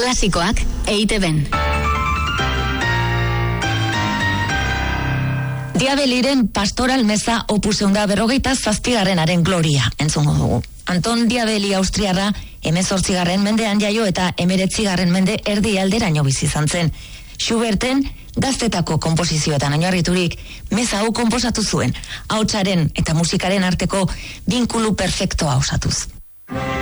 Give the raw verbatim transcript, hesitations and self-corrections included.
Klasikoak E I Te Ben. Diabeliren pastoral meza opus eunda berrogeita zazpigarrenaren gloria entzungo dugu. Anton Diabeli austriarra hemezortzigarren mendean jaio eta hemeretzigarren mende erdi alderaino bizi izan zen. Schuberten gaztetako konposizioetan oinarriturik meza hau konposatu zuen, ahotsaren eta musikaren arteko binkulu perfektoa osatuz.